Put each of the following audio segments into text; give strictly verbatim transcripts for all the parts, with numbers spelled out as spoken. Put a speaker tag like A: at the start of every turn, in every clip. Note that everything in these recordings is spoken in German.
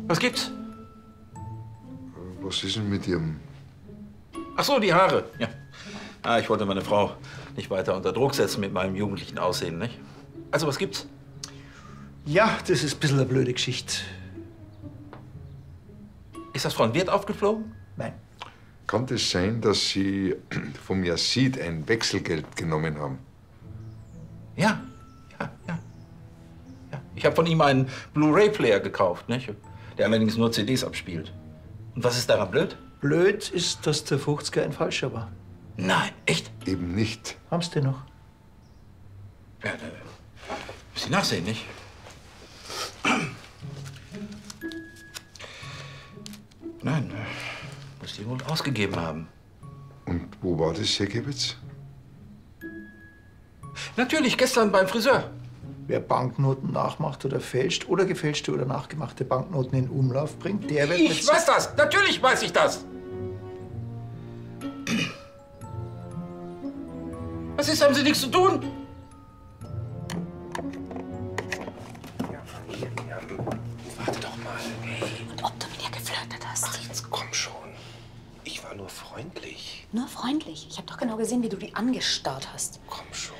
A: Was gibt's?
B: Was ist denn mit Ihrem...
A: Ach so, die Haare. Ja. Ah, ich wollte meine Frau nicht weiter unter Druck setzen mit meinem jugendlichen Aussehen, nicht? Also, was gibt's?
C: Ja, das ist ein bisschen eine blöde Geschichte.
A: Ist das von Wirt aufgeflogen?
C: Nein.
B: Kann das sein, dass Sie vom Yazid ein Wechselgeld genommen haben?
A: Ja, ja, ja. ja. Ich habe von ihm einen Blu-ray-Player gekauft, nicht? Der allerdings nur C Ds abspielt. Und was ist daran blöd?
C: Blöd ist, dass der fünfziger ein falscher war.
A: Nein, echt?
B: Eben nicht.
C: Haben's denn noch?
A: Ja, da müssen Sie nachsehen, nicht? Nein, muss die wohl ausgegeben haben.
B: Und wo war das, Herr Gebitz?
A: Natürlich, gestern beim Friseur.
C: Wer Banknoten nachmacht oder fälscht oder gefälschte oder nachgemachte Banknoten in Umlauf bringt, der wird mit...
A: Ich weiß das! Natürlich weiß ich das! Was ist, haben Sie nichts zu tun?
D: Warte doch mal.
E: Und ob du mit ihr geflirtet hast?
D: Ach, jetzt komm schon. Ich war nur freundlich.
E: Nur freundlich. Ich habe doch genau gesehen, wie du die angestarrt hast.
D: Komm schon.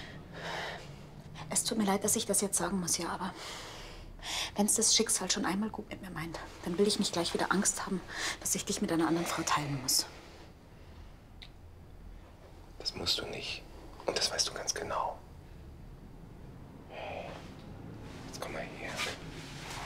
E: Es tut mir leid, dass ich das jetzt sagen muss, ja, aber wenn's das Schicksal schon einmal gut mit mir meint, dann will ich nicht gleich wieder Angst haben, dass ich dich mit einer anderen Frau teilen muss.
D: Das musst du nicht. Und das weißt du ganz genau. Jetzt komm mal her.